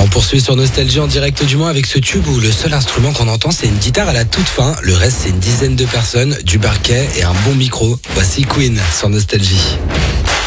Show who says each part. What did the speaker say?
Speaker 1: poursuit sur Nostalgie en direct du Mans avec ce tube où le seul instrument qu'on entend c'est une guitare à la toute fin. Le reste c'est une dizaine de personnes, du parquet et un bon micro. Voici Queen sur Nostalgie.